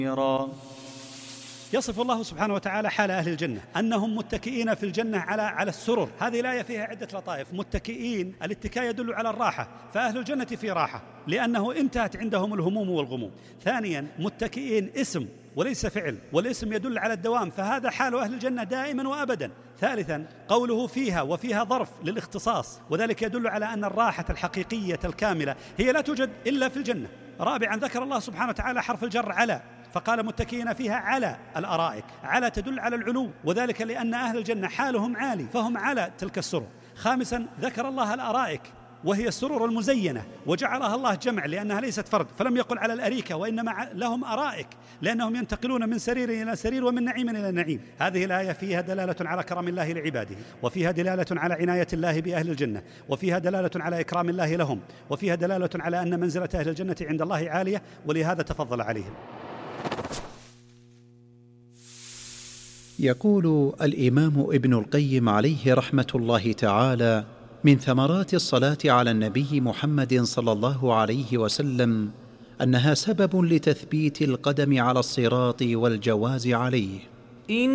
يصف الله سبحانه وتعالى حال أهل الجنة أنهم متكئين في الجنة على السرر. هذه الآية فيها عدة لطائف. متكئين، الاتكاء يدل على الراحة، فأهل الجنة في راحة لأنه انتهت عندهم الهموم والغموم. ثانيا، متكئين اسم وليس فعل، والاسم يدل على الدوام، فهذا حال أهل الجنة دائما وأبدا. ثالثا، قوله فيها وفيها ظرف للاختصاص، وذلك يدل على أن الراحة الحقيقية الكاملة هي لا توجد إلا في الجنة. رابعا، ذكر الله سبحانه وتعالى حرف الجر على، فقال متكئين فيها على الأرائك. على تدل على العلو، وذلك لأن أهل الجنة حالهم عالي فهم على تلك السرر. خامسا، ذكر الله الأرائك وهي السرور المزينة، وجعلها الله جمع لأنها ليست فرد، فلم يقل على الأريكة، وإنما لهم أرائك لأنهم ينتقلون من سرير إلى سرير ومن نعيم إلى نعيم. هذه الآية فيها دلالة على كرم الله لعباده، وفيها دلالة على عناية الله بأهل الجنة، وفيها دلالة على إكرام الله لهم، وفيها دلالة على أن منزلة أهل الجنة عند الله عالية، ولهذا تفضل عليهم. يقول الإمام ابن القيم عليه رحمة الله تعالى: من ثمرات الصلاة على النبي محمد صلى الله عليه وسلم أنها سبب لتثبيت القدم على الصراط والجواز عليه.